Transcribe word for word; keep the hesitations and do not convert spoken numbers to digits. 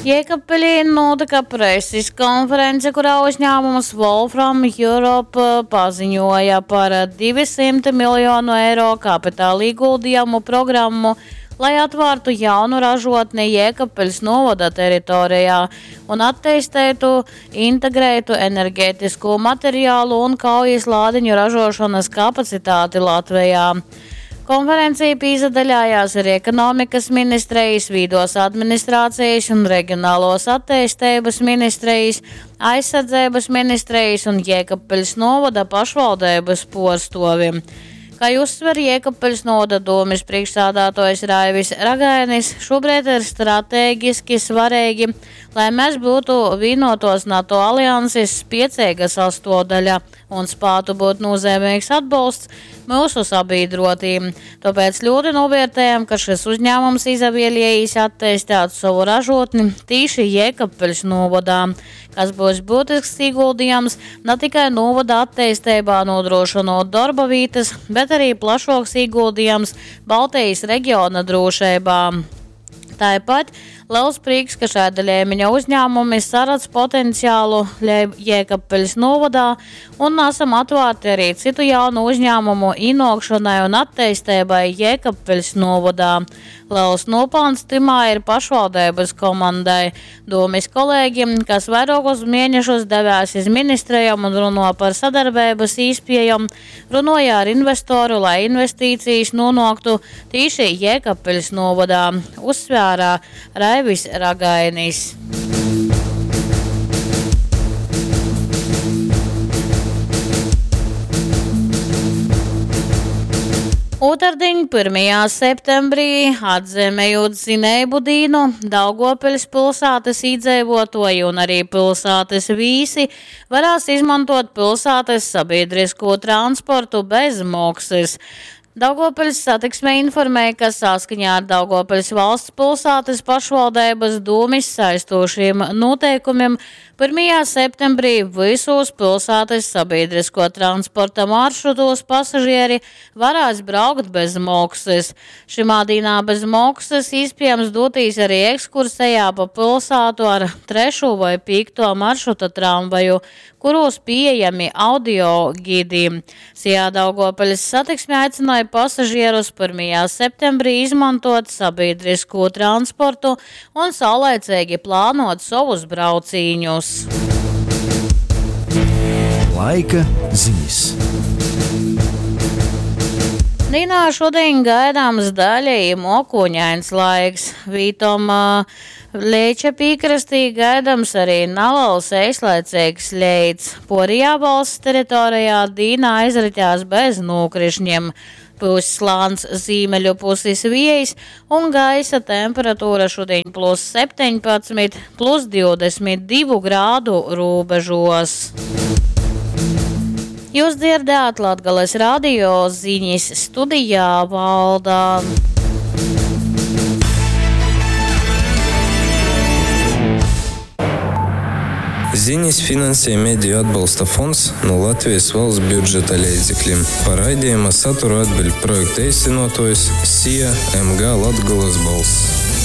Jēkabpilī notika preses konference, kurā uzņēmums Wolfram Europe paziņoja par divsimt miljonu eiro kapitāla ieguldījumu programmu, lai atvērtu jaunu ražotni Jēkabpiļas novada teritorijā un attīstītu integrētu enerģētisko materiālu un kaujas lādiņu ražošanas kapacitāti Latvijā. Konferencija pīsadaļājās ar ekonomikas ministrijas, vīdos administrācijas un reģionālos attīstības ministrijas, aizsardzības ministrijas un Jēkabpiļas novada pašvaldības porstoviem. Kā uzsver Jēkabpiļas novada domes priekšsādātājs Raivis Ragainis, šobrīd ir stratēģiski svarīgi, lai mēs būtu vienotos NATO alianses spēcīga sastāvdaļa un spētu būt nozīmīgs atbalsts mūsu sabiedrotīm. Tāpēc ļoti novērtējam, ka šis uzņēmums izvēlējis attīstīt savu ražotni tieši Jēkabpiļas novadā, kas būs būtisks ieguldījums ne tikai novada attīstībā nodrošinot darba vietas, bet arī plašāks ieguldījums Baltijas reģiona drošībā. Tāpat liels prieks, ka šāda līmeņa uzņēmumi saredz potenciālu Jēkabpiļas novadā un esam atvērti arī citu jaunu uzņēmumu ienākšanai un attīstībai Jēkabpiļas novadā. Liels nopelns timā ir pašvaldības komandai, domes kolēģiem, kas vairākus mēnešus devās uz ministrijām un runā par sadarbības iespējām, runāja ar investoru, lai investīcijas nonāktu tieši Jēkabpiļas novadā, uzsvērā Raivis Ragainis. Otrdien, pirmajā septembrī, atzīmējot zinēbu dienu, Daugavpils pilsētas iedzīvotāji un arī pilsētas vīsi varēs izmantot pilsētas sabiedrisko transportu bez maksas. Daugavpils satiksme informēja, ka saskaņā ar Daugavpils valsts pilsētas pašvaldības domes saistošiem noteikumiem pirmajā septembrī visos pilsētas sabiedrisko transporta maršrutos pasažieri varēs braukt bez maksas. Šimā dienā bez maksas iespējams doties arī ekskursijā pa pilsētu ar trešo vai piekto maršruta tramvaju, kuros pieejami audio gidi. Sijā Daugavpils satiksme aicināja pasažierus pirmajā septembrī izmantot sabiedrisko transportu un saulaicīgi plānot savus braucīņus. Laika ziņas. Rīgā šodien gaidāms daļēji mokoņains laiks. Vītom uh, Lieča piekrastī gaidāms arī neliels īslaicīgs leids. Porijā valsts teritorijā dīnā aizritās bez nokrišņiem. Būs slāns ziemeļu puses vējs un gaisa temperatūra šodien plus septiņpadsmit, plus divdesmit divi grādu robežos. Jūs dzirdējāt Latgales radio ziņas, studijā Valdā. Ziņas finansē Mediju atbalsta fonds no Latvijas valsts budžeta līdzekļiem. Par raidījuma saturu atbild projekta īstenotājs S I A M G Latgales balss.